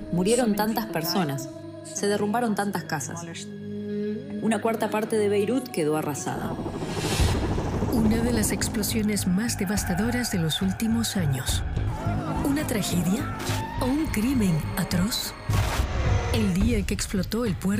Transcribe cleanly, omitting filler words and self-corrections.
Murieron tantas personas, se derrumbaron tantas casas. Una cuarta parte de Beirut quedó arrasada. Una de las explosiones más devastadoras de los últimos años. ¿Una tragedia o un crimen atroz? El día que explotó el puerto